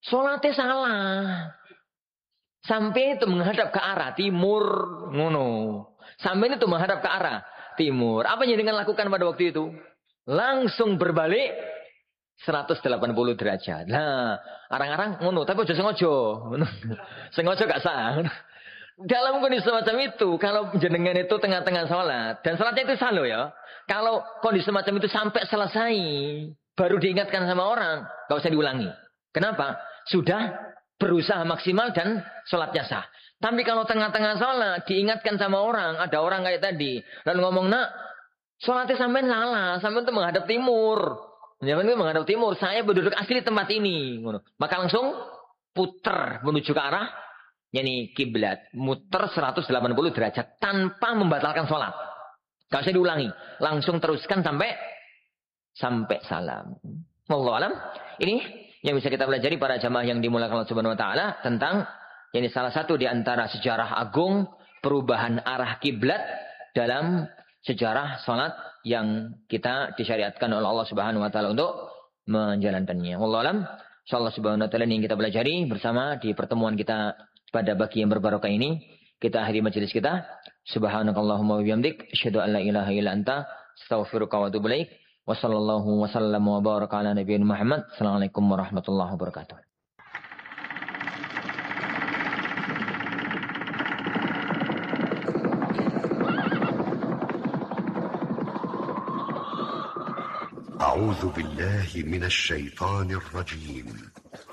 Salatnya salah. Sampai itu menghadap ke arah timur, ngono. Sampai itu menghadap ke arah timur. Apa yang dengan lakukan pada waktu itu? Langsung berbalik 180 derajat. Nah, arang-arang ngono, tapi aja sengaja. Sengaja gak sah. Dalam kondisi semacam itu, kalau jenengan itu tengah-tengah sholat, dan sholatnya itu sah loh ya. Kalau kondisi semacam itu sampai selesai, baru diingatkan sama orang, gak usah diulangi. Kenapa? Sudah berusaha maksimal dan sholatnya sah. Tapi kalau tengah-tengah sholat, diingatkan sama orang, ada orang kayak tadi, dan ngomong, nak, sholatnya sampai salah, sampai itu menghadap timur. Sampai itu menghadap timur, saya berduduk asli di tempat ini. Maka langsung putar menuju ke arah yakni kiblat, muter 180 derajat tanpa membatalkan sholat. Gak usah diulangi, langsung teruskan sampai salam. Wallahu alam. Ini yang bisa kita pelajari para jamaah yang dimuliakan Allah Subhanahu wa taala tentang yakni salah satu di antara sejarah agung perubahan arah kiblat dalam sejarah sholat yang kita disyariatkan oleh Allah Subhanahu wa taala untuk menjalankannya. Wallahu alam. Insyaallah Subhanahu wa taala yang kita pelajari bersama di pertemuan kita pada pagi yang berbarokah ini, kita akhiri majelis kita. Subhanakallahumma wa bihamdik, asyhadu an la ilaha illa anta, astaghfiruka wa atubu ilaik. Wa sallallahu wa sallam wa baraka ala nabiyina Muhammad. Assalamualaikum warahmatullahi wabarakatuh. A'udzu billahi minasy syaithanir rajim.